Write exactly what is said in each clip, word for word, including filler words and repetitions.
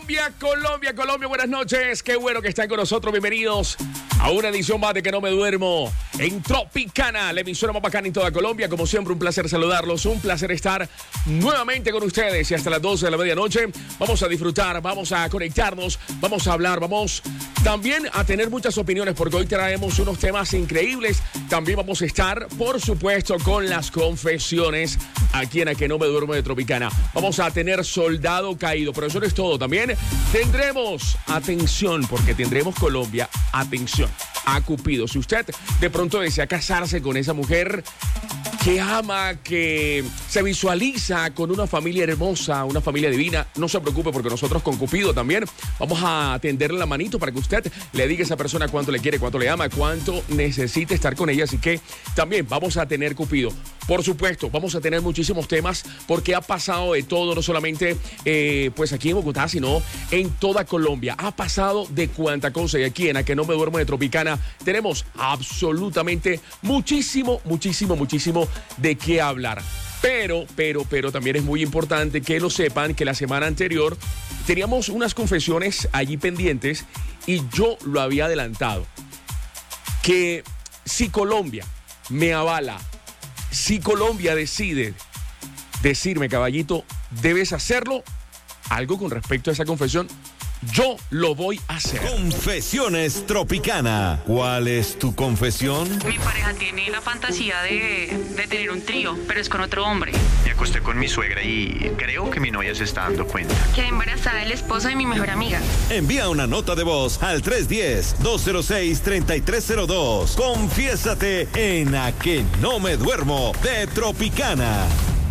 Colombia, Colombia, Colombia, buenas noches. Qué bueno que están con nosotros. Bienvenidos a una edición más de Que No Me Duermo en Tropicana, la emisora más bacana en toda Colombia. Como siempre, un placer saludarlos, un placer estar nuevamente con ustedes. Y hasta las doce de la medianoche vamos a disfrutar, vamos a conectarnos, vamos a hablar, vamos también a tener muchas opiniones porque hoy traemos unos temas increíbles. También vamos a estar, por supuesto, con las confesiones aquí en A Que No Me Duermo de Tropicana. Vamos a tener Soldado Caído, pero eso no es todo. También tendremos, atención, porque tendremos Colombia, atención, a Cupido. Si usted de pronto desea casarse con esa mujer que ama, que se visualiza con una familia hermosa, una familia divina, no se preocupe porque nosotros con Cupido también vamos a tenderle la manito para que usted le diga a esa persona cuánto le quiere, cuánto le ama, cuánto necesita estar con ella. Así que también vamos a tener Cupido. Por supuesto, vamos a tener muchísimos temas porque ha pasado de todo, no solamente eh, pues aquí en Bogotá, sino en toda Colombia. Ha pasado de cuánta cosa. Y aquí en A Que No Me Duermo de Tropicana tenemos absolutamente muchísimo, muchísimo, muchísimo de qué hablar. Pero, pero, pero también es muy importante que lo sepan que la semana anterior teníamos unas confesiones allí pendientes y yo lo había adelantado. Que si Colombia me avala, si Colombia decide decirme, caballito, debes hacerlo, algo con respecto a esa confesión, yo lo voy a hacer. Confesiones Tropicana. ¿Cuál es tu confesión? Mi pareja tiene la fantasía de, de tener un trío, pero es con otro hombre. Me acosté con mi suegra y creo que mi novia se está dando cuenta. Quedé embarazada del esposo de mi mejor amiga. Envía una nota de voz al tres uno cero, dos cero seis, tres tres cero dos. Confiésate en A Que No Me Duermo de Tropicana.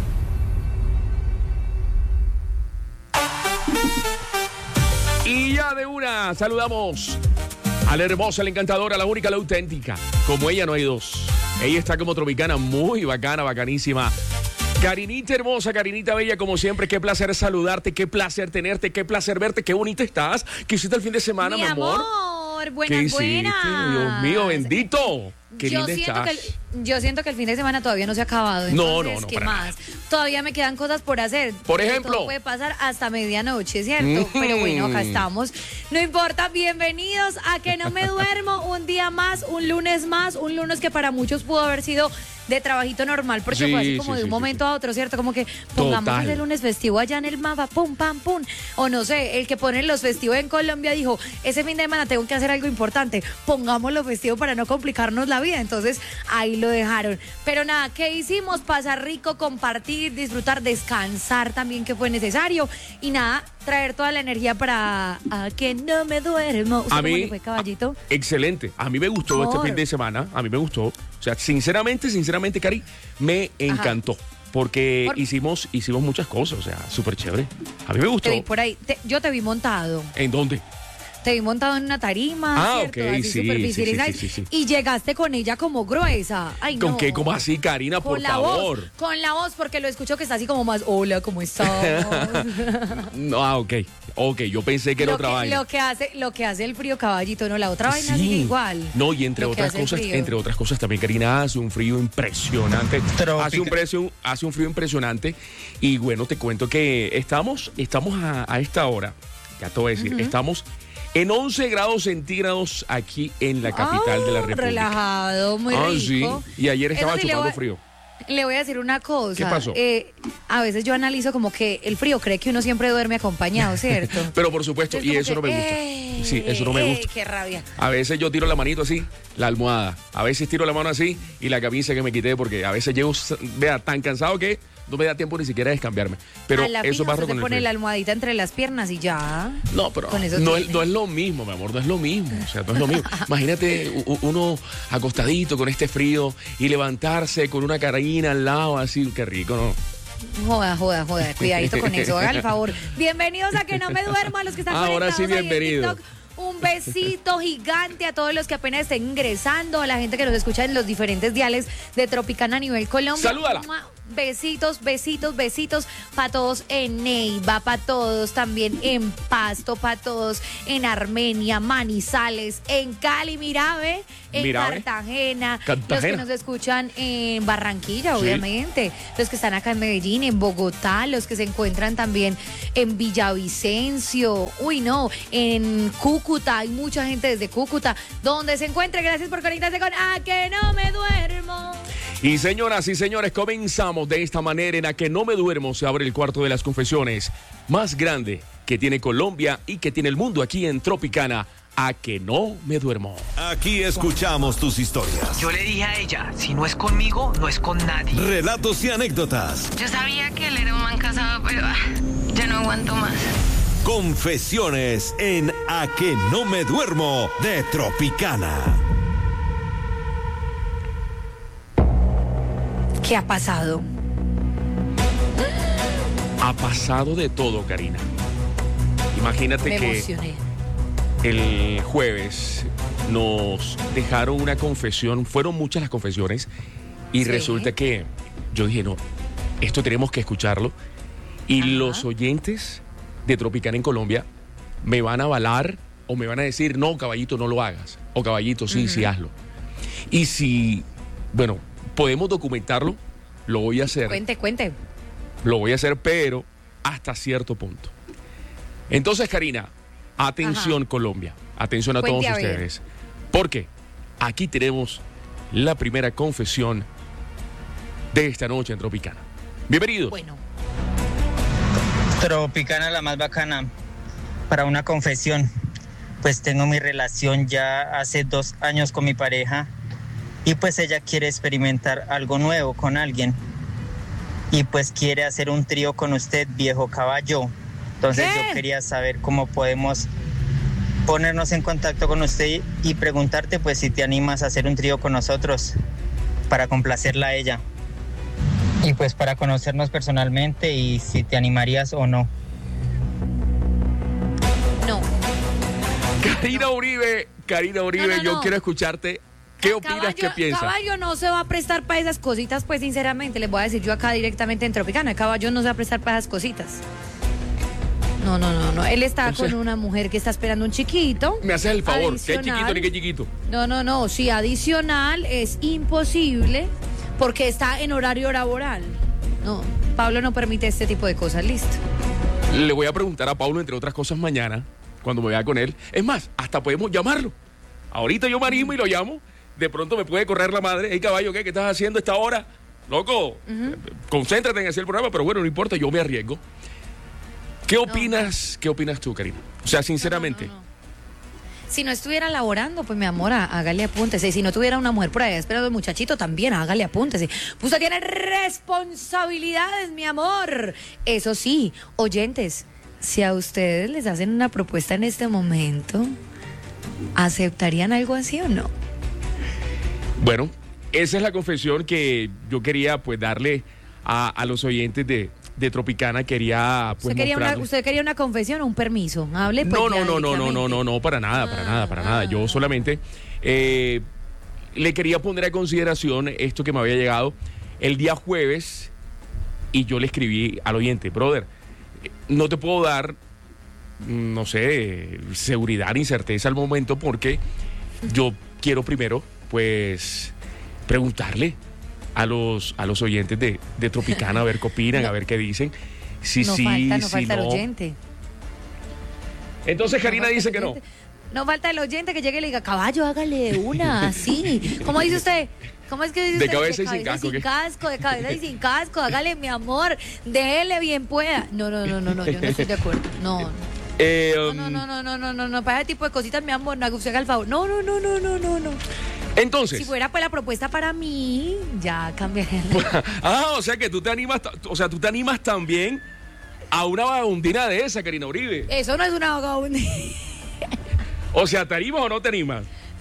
Y ya de una saludamos a la hermosa, a la encantadora, a la única, a la auténtica. Como ella no hay dos. Ella está como Tropicana, muy bacana, bacanísima. Karinita hermosa, Karinita bella, como siempre, qué placer saludarte, qué placer tenerte, qué placer verte, qué bonita estás. ¿Qué hiciste el fin de semana, mi, mi amor? amor? Buenas, ¿Qué hiciste? buenas. Dios mío, bendito. Qué yo linda siento, estás. que el, yo siento que el fin de semana todavía no se ha acabado. No, Entonces, no, no, ¿qué para más? nada. Todavía me quedan cosas por hacer. Por ejemplo. Todo puede pasar hasta medianoche, ¿cierto? Mm. Pero bueno, acá estamos. No importa, bienvenidos a Que No Me Duermo. Un día más, un lunes más, un lunes que para muchos pudo haber sido de trabajito normal, porque Sí, fue así como sí, de un sí, momento sí. a otro, ¿cierto? Como que pongamos Total. el lunes festivo allá en el mapa, pum, pam, pum. O no sé, el que pone los festivos en Colombia dijo, ese fin de semana tengo que hacer algo importante, pongámoslo festivo para no complicarnos la vida. Entonces, ahí lo dejaron. Pero nada, ¿qué hicimos? Pasar rico, compartir, disfrutar, descansar también, que fue necesario. Y nada, traer toda la energía para A Que No Me Duermo. ¿Usted A cómo mí, le fue, caballito? a- excelente. A mí me gustó Por. este fin de semana. A mí me gustó. O sea, sinceramente, sinceramente, Cari, me encantó. Porque Por. hicimos, hicimos muchas cosas. O sea, súper chévere. A mí me gustó. Te vi por ahí. Te- yo te vi montado. ¿En dónde? Te vi montado en una tarima, Ah, ¿cierto? ok, Así sí, súper sí, visibilizada. sí, sí, sí, sí. Y llegaste con ella como gruesa. Ay, ¿Con no. qué? ¿Cómo así, Karina? Con Por la favor. voz, con la voz, porque lo escucho que está así como más, hola, ¿cómo estás? No, ah, ok. Ok, yo pensé que era lo, otra que, vaina. lo que hace, lo que hace el frío, caballito, no, la otra vaina Sí. sigue igual. No, y entre Lo que otras hace el cosas, frío. entre otras cosas también, Karina, hace un frío impresionante. Hace un, precio, hace un frío impresionante. Y bueno, te cuento que estamos, estamos a, a esta hora, ya te voy a decir, uh-huh. estamos en once grados centígrados aquí en la capital oh, de la República. Relajado, muy ah, rico. Sí. Y ayer estaba sí chupando voy, frío. Le voy a decir una cosa. ¿Qué pasó? Eh, a veces yo analizo como que el frío cree que uno siempre duerme acompañado, ¿cierto? Pero por supuesto, Entonces, y eso que, no me gusta. Eh, Sí, eso no me eh, gusta. Qué rabia. A veces yo tiro la manito así, la almohada. A veces tiro la mano así y la camisa que me quité porque a veces llego, vea, tan cansado que no me da tiempo ni siquiera de descambiarme. Pero a la eso fija, pasa usted con se el pone frío. la almohadita entre las piernas y ya. No, pero Con eso no es, tiene. no es lo mismo, mi amor, no es lo mismo. O sea, no es lo mismo. Imagínate u- uno acostadito con este frío y levantarse con una carabina al lado, así, qué rico, ¿no? Joda, joda, joda. Cuidadito con eso, haga el favor. Bienvenidos a Que No Me Duermo, a los que están Ahora conectados sí, ahí en bienvenido. TikTok. Un besito gigante a todos los que apenas estén ingresando, a la gente que nos escucha en los diferentes diales de Tropicana a nivel Colombia. Salúdala. Mua. Besitos, besitos, besitos para todos en Neiva, para todos también en Pasto, para todos en Armenia, Manizales, en Cali, Mirabe, en Mirabe. Cartagena, Cartagena. los que nos escuchan en Barranquilla, Sí. obviamente, los que están acá en Medellín, en Bogotá, los que se encuentran también en Villavicencio, uy no, en Cúcuta, hay mucha gente desde Cúcuta, donde se encuentre, gracias por conectarse con A Que No Me Duermo. Y señoras y señores, comenzamos de esta manera en A Que No Me Duermo. Se abre el cuarto de las confesiones más grande que tiene Colombia y que tiene el mundo aquí en Tropicana. A Que No Me Duermo. Aquí escuchamos tus historias, Yo le dije a ella, si no es conmigo, no es con nadie. relatos y anécdotas. Yo sabía que él era un man casado, pero ah, ya no aguanto más. Confesiones en A Que No Me Duermo de Tropicana. ¿Qué ha pasado? Ha pasado de todo, Karina. Imagínate Me que emocioné. el jueves nos dejaron una confesión, fueron muchas las confesiones, y Sí. resulta que yo dije, no, esto tenemos que escucharlo, y Ajá. los oyentes de Tropicana en Colombia me van a avalar o me van a decir, no, caballito, no lo hagas, o caballito, sí, sí, hazlo. Y si, bueno, podemos documentarlo, lo voy a hacer. Cuente, cuente. Lo voy a hacer, pero hasta cierto punto. Entonces, Karina, atención, Ajá. Colombia. Atención a Cuente todos a ver. ustedes. Porque aquí tenemos la primera confesión de esta noche en Tropicana. Bienvenidos. Bueno, Tropicana, la más bacana. Para una confesión, pues tengo mi relación ya hace dos años con mi pareja y pues ella quiere experimentar algo nuevo con alguien y pues quiere hacer un trío con usted, viejo caballo. Entonces ¿Qué? yo quería saber cómo podemos ponernos en contacto con usted y preguntarte pues si te animas a hacer un trío con nosotros para complacerla a ella. Y pues para conocernos personalmente y si te animarías o no. no. Karina Uribe, Karina Uribe, No, no, yo no. quiero escucharte. ¿Qué opinas? Caballo- ¿Qué piensas? Caballo no se va a prestar para esas cositas, pues sinceramente, les voy a decir yo acá directamente en Tropicana, Caballo no se va a prestar para esas cositas. No, no, no, no. Él está O sea- con una mujer que está esperando un chiquito. Me haces el favor. ¿Qué Adicional. chiquito ni qué chiquito? No, no, no. Sí, adicional es imposible porque está en horario laboral. No, Pablo no permite este tipo de cosas. Listo. Le voy a preguntar a Pablo, entre otras cosas, mañana, cuando me vea con él. Es más, hasta podemos llamarlo. Ahorita yo me animo y lo llamo. De pronto me puede correr la madre. Hey, caballo, ¿qué? ¿Qué estás haciendo a esta hora? Loco, eh, concéntrate en hacer el programa, pero bueno, no importa, yo me arriesgo. ¿Qué opinas? ¿Qué opinas tú, Karina? O sea, sinceramente. No, no, no, no. Si no estuviera laborando, pues mi amor, há- hágale apúntese. Si no tuviera una mujer por ahí esperando el muchachito, también hágale apúntese. Pues usted tiene responsabilidades, mi amor. Eso sí, oyentes, si a ustedes les hacen una propuesta en este momento, ¿aceptarían algo así o no? Bueno, esa es la confesión que yo quería pues darle a, a los oyentes de, de Tropicana. Quería pues ¿Usted quería, una, mostrarles- ¿Usted quería una confesión o un permiso? Hable pues No, no, ya no, no, no, no, no, directamente. no, para nada, para nada, para nada. Yo Ah. solamente eh, le quería poner a consideración esto que me había llegado el día jueves y yo le escribí al oyente, brother, eh, no te puedo dar, mm, no sé, seguridad ni certeza al momento porque yo quiero primero, pues, preguntarle a los, a los oyentes de, de Tropicana a ver qué opinan, a ver qué dicen. Si No sí, falta, no si falta el no. oyente. Entonces Karina falta dice el que no. oyente. No falta el oyente que llegue y le diga, caballo, hágale de una, así. ¿Cómo dice usted? ¿Cómo es que dice De usted? cabeza y sin casco, sin ¿qué? casco, de cabeza y sin casco, hágale, mi amor, déjele bien pueda. No, no, no, no, no, yo no estoy de acuerdo. No, Eh, no, um, no, no, no, no, no, no, para ese tipo de cositas, mi amor, no haga usted el favor. No, no, no, no, no, no, no. Entonces, Si fuera pues la propuesta para mí, ya cambiaría. la- ah, o sea que tú te animas, ta- o sea, tú te animas también a una vagabundina de esa, Karina Uribe. Eso no es una vagabundía. O sea, ¿te animas o no te animas?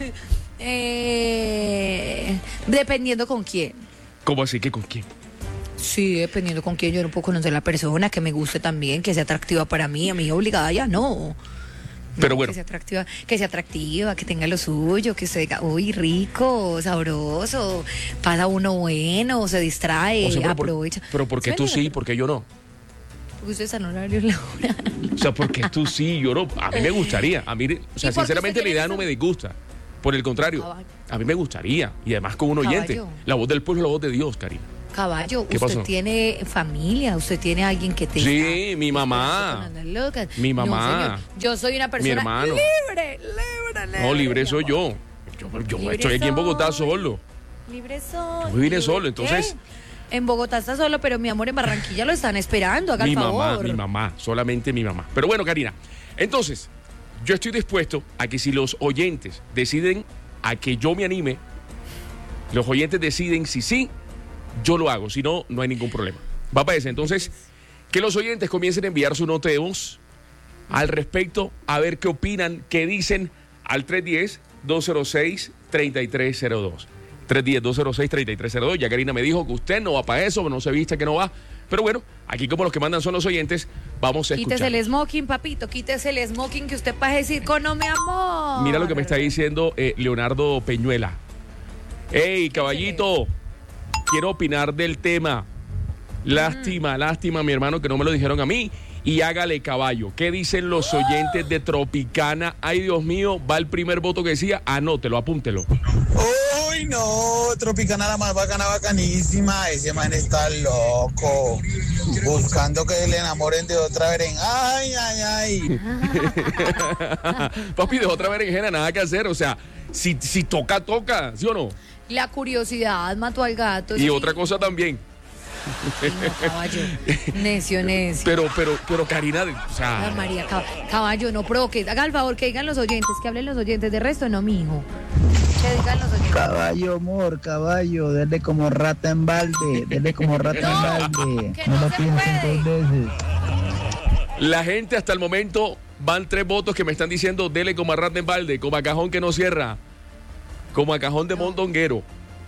Eh, dependiendo con quién. ¿Cómo así que con quién? Sí, dependiendo con quién yo no puedo conocer a la persona, que me guste también, que sea atractiva para mí, a mí obligada ya no. Pero No, bueno. Que sea atractiva, que sea atractiva, que tenga lo suyo, que se diga, uy, rico, sabroso, pasa uno bueno, se distrae, O sea, pero por- aprovecha. pero ¿por qué tú sí y por qué yo no? Porque usted está en horario laboral. O sea, porque tú sí, yo no. A mí me gustaría. A mí, o sea, ¿Y por qué sinceramente usted la idea quiere no eso? me disgusta. Por el contrario, Caballo. a mí me gustaría. Y además con un oyente. Caballo. La voz del pueblo es la voz de Dios, Karina. Caballo, ¿Qué usted pasó? tiene familia, usted tiene alguien que te Sí, está mi mamá. esperando con las locas. Mi No, mamá. señor, yo soy una persona hermano. libre, libre, libre. No, libre mi soy amor. yo. Yo, yo Libre estoy aquí en Bogotá soy. solo. Libre soy. Yo vine libre- solo, entonces- ¿Qué? En Bogotá está solo, pero mi amor, en Barranquilla lo están esperando, haga Mi el favor. mamá, mi mamá, solamente mi mamá. Pero bueno, Karina, entonces, yo estoy dispuesto a que si los oyentes deciden a que yo me anime, los oyentes deciden si sí, yo lo hago. Si no, no hay ningún problema. Va para eso. Entonces, que los oyentes comiencen a enviar su nota de voz al respecto, a ver qué opinan, qué dicen al tres uno cero, dos cero seis, tres tres cero dos. tres uno cero, dos cero seis, tres tres cero dos. Ya Karina me dijo que usted no va para eso, no se viste que no va. Pero bueno, aquí como los que mandan son los oyentes, vamos a escuchar. Quítese el smoking, papito, quítese el smoking que usted pasa decir con no, mi amor. Mira lo que me está diciendo eh, Leonardo Peñuela. Hey, caballito, quiero opinar del tema. Lástima, lástima, mi hermano, que no me lo dijeron a mí. Y hágale, caballo. ¿Qué dicen los oyentes de Tropicana? Ay, Dios mío, va el primer voto que decía. Anótelo, apúntelo. Uy, no, Tropicana la más bacana, bacanísima. Ese man está loco. Buscando que le enamoren de otra berenjena. Ay, ay, ay. Papi, de otra berenjena, nada que hacer. O sea, si, si toca, toca, ¿sí o no? La curiosidad mató al gato. Y sí. otra cosa también. Ay, no, caballo. Necio, necio. Pero, pero, pero, Karina, o sea. Ay, María, cab- caballo, no provoques. Haga el favor que digan los oyentes, que hablen los oyentes. De resto, no, mijo. Que digan los oyentes. Caballo, amor, caballo, dele como rata en balde, dele como rata No, en balde. que No no lo se piensen puede. dos veces. La gente hasta el momento van tres votos que me están diciendo dele como a rata en balde, como a cajón que no cierra, como a cajón de mondonguero.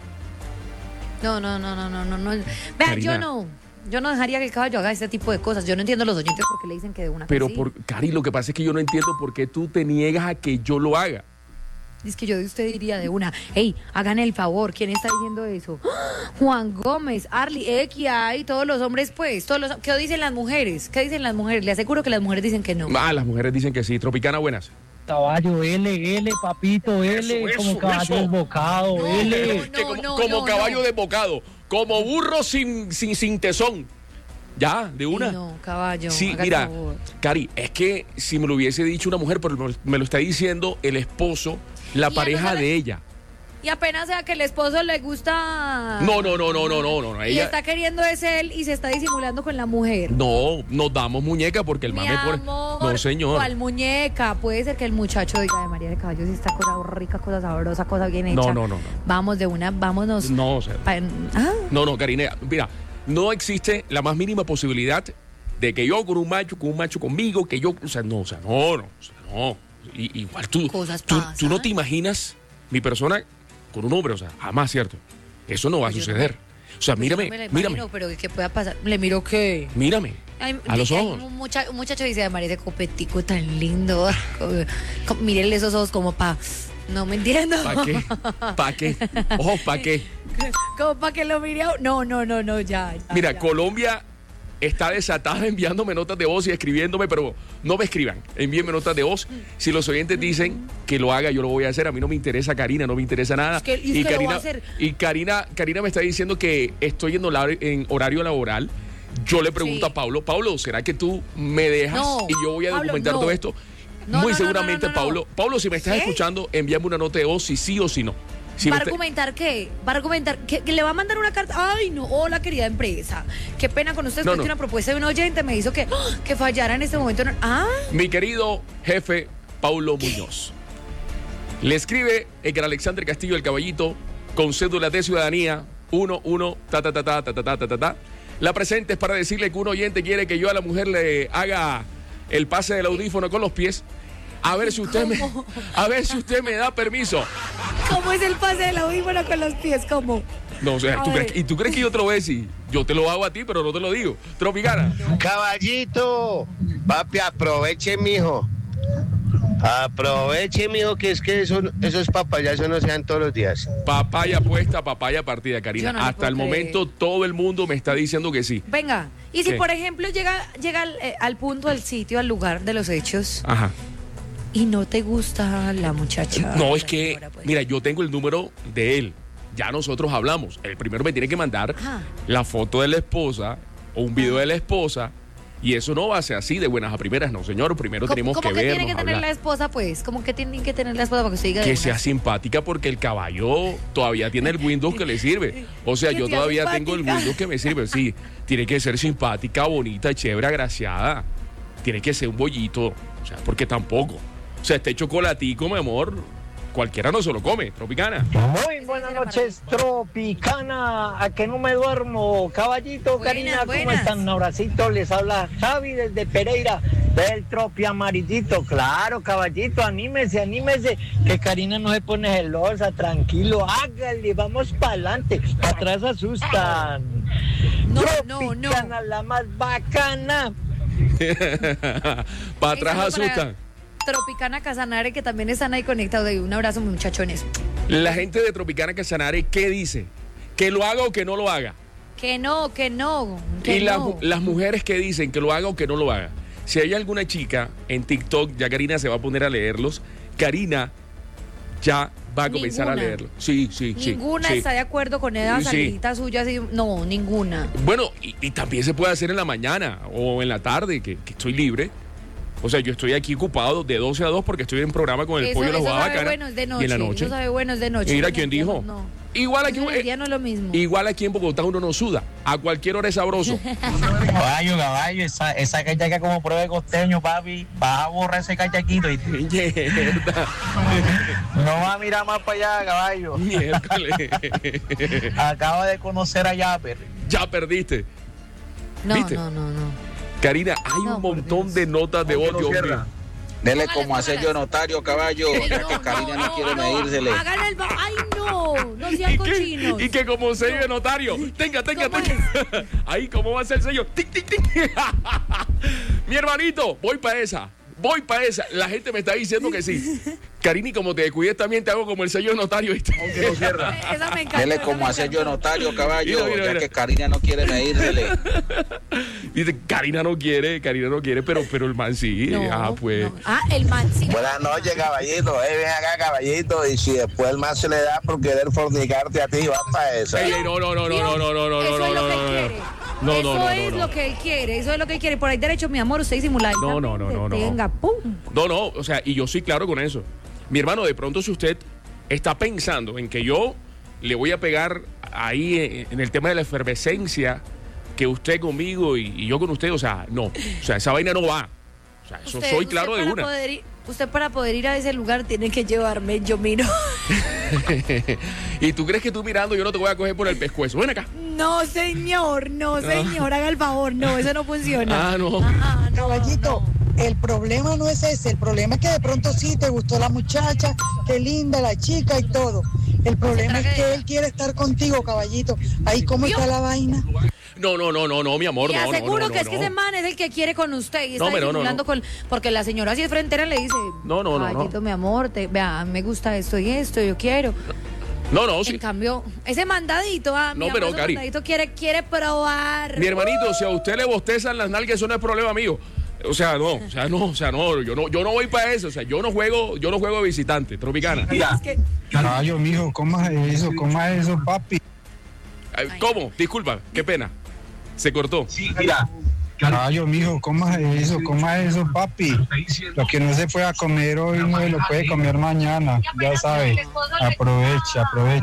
No, no, no, no, no, no, no. Vea, Karina. yo no. Yo no dejaría que el caballo haga este tipo de cosas. Yo no entiendo a los oyentes porque le dicen que de una Pero, que sí. por, Cari, lo que pasa es que yo no entiendo por qué tú te niegas a que yo lo haga. Es que yo de usted diría de una, hey, hagan el favor, ¿quién está diciendo eso? ¡Ah! Juan Gómez, Arly, Equia y todos los hombres, pues, todos los, ¿qué dicen las mujeres? ¿Qué dicen las mujeres? Le aseguro que las mujeres dicen que no. Ah, las mujeres dicen que sí. Tropicana, buenas. Caballo, L, L, papito, L, Eso, como eso, caballo eso. desbocado, No, L. no, Que como no, como no, caballo no. desbocado, como burro sin, sin, sin tesón. Ya, de una. No, caballo, Sí, haga el mira, favor. Cari, es que si me lo hubiese dicho una mujer, pero me- me lo está diciendo el esposo, la Y pareja ella no sabe- de ella. Y apenas sea que el esposo le gusta... No, no, no, no, no, no, no. no, Y Ella, está queriendo es él y se está disimulando con la mujer. no, nos damos muñeca porque el Mi mame por. amor, No, señor. ¿cuál muñeca? Puede ser que el muchacho diga de María de Caballos, esta cosa rica, cosa sabrosa, cosa bien hecha. No, no, no, no. Vamos de una, vámonos. No, o sea, pa- ah, no, no, Karina, mira, no existe la más mínima posibilidad de que yo con un macho, con un macho conmigo, que yo, o sea, no, o sea, no, no, o sea, no. I- igual tú, Cosas tú, pasan. tú no te imaginas mi persona con un hombre, o sea, jamás, ¿cierto? Eso no va a Pues yo suceder. O sea, pues mírame, yo no me la mírame, imagino, pero ¿qué pueda pasar? Le miro que... mírame, Ay, a los ay, ojos. Un, mucha- un muchacho dice de María ese copetico tan lindo. Como- Mírenle esos ojos como pa... No me entiendo. ¿Para qué? ¿Para qué? Ojo, ¿para qué? Como para que lo mire. a- No, no, no, no, ya. ya, Mira, ya. Colombia está desatada enviándome notas de voz y escribiéndome, pero no me escriban, envíenme notas de voz. Si los oyentes dicen que lo haga, yo lo voy a hacer. A mí no me interesa Karina, no me interesa nada. Es que- y es que lo Karina, va a hacer. y Karina, Karina me está diciendo que estoy en horario, en horario laboral. Yo le pregunto Sí. a Pablo, Pablo, ¿será que tú me dejas No, y yo voy a Pablo, documentar no. todo esto? No, Muy no, no, seguramente, no, no, no. Pablo. Pablo, si me estás ¿Qué? escuchando, envíame una nota de voz si sí o si no. Si ¿Va me a está- argumentar qué? ¿Va a argumentar que, que le va a mandar una carta? Ay, no, hola querida empresa. Qué pena con ustedes, No, porque no. una propuesta de un oyente me hizo que, ¡ah! que fallara en este momento. Ah, Mi querido jefe Paulo Muñoz. Le escribe Edgar Alexander Castillo el Caballito con cédula de ciudadanía uno uno ta ta ta ta ta ta ta ta ta ta. La presente es para decirle que un oyente quiere que yo a la mujer le haga el pase del audífono con los pies. A ver si usted me ¿Cómo? a ver si usted me da permiso. ¿cómo es el pase del audífono con los pies? ¿Cómo? No, o sea, A ¿tú ver. crees que- ¿y tú crees que yo te lo voy a decir? Yo te lo hago a ti, pero no te lo digo. Tropicana. Caballito, papi, aproveche, mijo. Aproveche, mijo, que es que eso, esos papayazos no sean todos los días. Papaya puesta, papaya partida, Karina. Yo no le Hasta el puedo momento todo el mundo me está diciendo que sí. Venga, y si ¿Qué? por ejemplo llega, llega al, eh, al punto, al sitio, al lugar de los hechos Ajá. y no te gusta la muchacha. No, la es que, señora, pues. mira, yo tengo el número de él. Ya nosotros hablamos. El primero me tiene que mandar Ajá. la foto de la esposa o un video de la esposa. Y eso no va a ser así de buenas a primeras, no, señor. Primero ¿Cómo- tenemos cómo que que vernos, tiene que tener hablar. la esposa, pues? ¿Cómo que tiene que tener la esposa para que usted diga de Que una? sea simpática porque el caballo todavía tiene el Windows que le sirve. O sea, Que yo sea todavía tengo el simpática. Windows que me sirve. Sí, tiene que ser simpática, bonita, chévere, agraciada. Tiene que ser un bollito. O sea, porque tampoco. O sea, este chocolatico, mi amor, cualquiera no se lo come. Tropicana. Muy buenas noches, Tropicana, a que no me duermo. Caballito, Buenas, Karina, ¿cómo buenas. están? Un abracito, les habla Javi desde Pereira, del Tropi Amarillito. Claro, caballito, anímese, anímese, que Karina no se pone celosa, tranquilo, hágale, vamos para adelante, para atrás asustan. No, no, no. Tropicana, la más bacana. Para atrás Saludo para asustan. Tropicana Casanare, que también están ahí conectados. Un abrazo, muchachones. La gente de Tropicana Casanare, ¿qué dice? ¿Que lo haga o que no lo haga? Que no, que no, que Y las, no. las mujeres que dicen que lo haga o que no lo haga. Si hay alguna chica en TikTok, ya Karina se va a poner a leerlos. Karina ya va a comenzar Ninguna. a leerlos. Sí, sí, sí. Ninguna sí. está de acuerdo con esa Sí. salidita suya. Así, no, ninguna. Bueno, y, y también se puede hacer en la mañana o en la tarde, que, que estoy libre. O sea, yo estoy aquí ocupado de doce a dos porque estoy en programa con el Eso, pollo de los eso sabe Bacana. bueno es de Y noche. en la noche. Eso sabe bueno es de noche. Mira En quién el día dijo. No. no. Igual aquí, Eso en el eh, día no es lo mismo. igual aquí en Bogotá uno no suda. A cualquier hora es sabroso. Caballo, caballo, esa, esa cachaca como prueba de costeño, papi. Vas a borrar ese cachaquito y Mierda. no va a mirar más para allá, caballo. Miércoles. Acaba de conocer a Yapper. Ya perdiste. No, ¿Viste? no, no, no. Karina, hay No, un por montón de notas de voz, Dios mío. Dele Póngale, como hacer póngale. yo notario, caballo, Ay, ya que Karina no, quiere medírsele. Hágale el ba- Ay, no. No sean ¿Y qué? cochinos. Y que como sello de notario. Tenga, tenga, ¿Cómo tenga. Ahí, ¿cómo va a ser el sello? ¡Tic, tic, tic! Mi hermanito, voy para esa. Voy para esa. La gente me está diciendo que sí. Karini, como te descuides también te hago como el sello de notario. ¿Viste? Aunque no cierra. Esa me encanta. Dele esa como me hacer yo encantó. notario, caballo, Mira, mira, ya mira. que Karina no quiere medírsele. Dice, Karina no quiere, Karina no quiere, pero, pero el man sí. No, ah, pues. no. Ah, el man sí. Buenas noches, caballito. Eh, ven acá, caballito. Y si después el más se le da por querer fornicarte a ti, vas para eso. Ey, ey, no, no, no, no, no, no, no, no, Eso no, es lo no, que no, no, quiere. no, Eso no, no, es no, lo no. que él quiere. Eso es lo que él quiere. Por ahí derecho, mi amor, usted disimula. No, no, no, no, no. Venga, pum. No, no, o sea, y yo soy claro con eso. Mi hermano, de pronto si usted está pensando en que yo le voy a pegar ahí en, en el tema de la efervescencia, que usted conmigo y, y yo con usted, o sea, no. O sea, esa vaina no va. O sea, eso Usted- soy usted claro de para una. poder ir- usted para poder ir a ese lugar tiene que llevarme, yo miro. ¿Y tú crees que tú mirando yo no te voy a coger por el pescuezo? Ven acá. No, señor, no, señor, haga el favor. No, eso no funciona. Ah, no. Ah, no, Caballito, no. el problema no es ese, el problema es que de pronto sí te gustó la muchacha, qué linda la chica y todo. El problema es que él quiere estar contigo, caballito. Ahí cómo está la vaina. No, no, no, no, no, mi amor, Y no, no, aseguro no, no, que es que no. ese man es el que quiere con usted y está No, pero no, disimulando no. con... Porque la señora así de frontera le dice, No, no, no, no. caballito, mi amor, te, vea, me gusta esto y esto, yo quiero. No, no, En sí. cambio, ese mandadito, ah, mi No, amor, pero, ese Cari. mandadito quiere, quiere probar. Mi hermanito, si a usted le bostezan las nalgas, eso no es problema mío. O sea, no, o sea, no, o sea, no, yo no, yo no voy para eso, o sea, yo no juego, yo no juego de visitante, Tropicana. Es que- Caballo, mijo, ¿cómo es eso? ¿Cómo es eso, papi? Ay, ¿Cómo? Disculpa, qué pena. Se cortó. Mira, Caballo, mijo, ¿cómo es eso? ¿Cómo es eso, papi? Lo que no se pueda comer hoy no se lo puede comer mañana. Ya sabe. Aproveche, aproveche.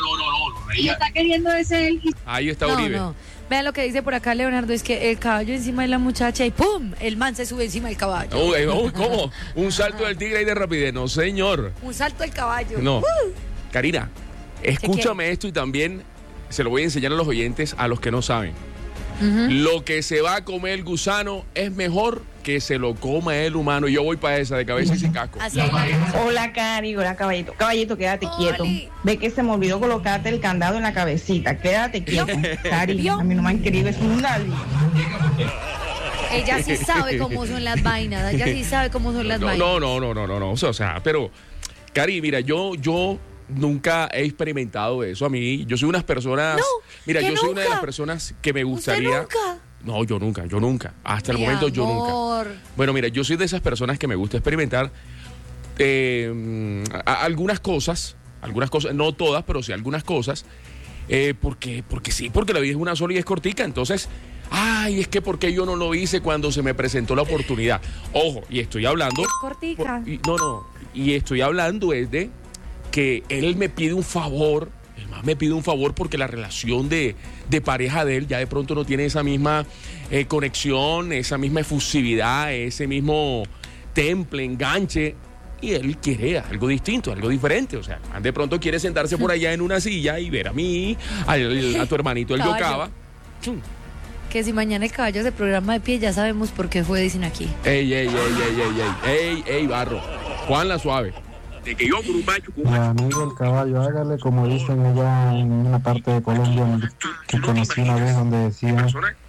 Y está queriendo ese él. Ahí está No, Uribe. no. Vean lo que dice por acá Leonardo, es que el caballo encima de la muchacha y ¡pum! El man se sube encima del caballo. Uy, uy, ¿cómo? Un salto del tigre y de rapidez. No, señor. Un salto del caballo. No. ¡Uh! Karina, escúchame esto y también se lo voy a enseñar a los oyentes, a los que no saben. Lo que se va a comer el gusano es mejor que se lo coma el humano. Y yo voy para esa, de cabeza y sin casco. Así es. Hola, Cari, hola, caballito. Caballito, quédate Oli. quieto. Ve que se me olvidó colocarte el candado en la cabecita. Quédate quieto. Cari, ¿Vio? a mí no me han querido es un nadie. Ella sí sabe cómo son las vainas, ella sí sabe cómo son las no, vainas. No, no, no, no, no, no, o sea, pero, Cari, mira, yo, yo nunca he experimentado eso. A mí, yo soy unas personas, no, mira, yo nunca. soy una de las personas que me gustaría. ¿Usted nunca? No, yo nunca, yo nunca. Hasta el Mi momento yo amor. nunca. Bueno, mira, yo soy de esas personas que me gusta experimentar eh, a- a- algunas cosas, algunas cosas, no todas, pero sí algunas cosas, eh, porque, porque sí, porque la vida es una sola y es cortica. Entonces, ay, es que porque yo no lo hice cuando se me presentó la oportunidad. Ojo, y estoy hablando. Es cortica. por- y- no, no, y estoy hablando es de que él me pide un favor. El más me pide un favor porque la relación de, de pareja de él ya de pronto no tiene esa misma eh, conexión, esa misma efusividad, ese mismo temple, enganche. Y él quiere algo distinto, algo diferente. O sea, de pronto quiere sentarse por allá en una silla y ver a mí, al- a tu hermanito el Caballo. Yocaba. Que si mañana el caballo se programa de pie, ya sabemos por qué fue, dicen aquí. Ey, ey, ey, ey, ey, ey, ey, ey, barro. Juan la suave. De que yo, Mi amigo el caballo, hágale como dicen allá en una parte de Colombia que conocí una vez donde decían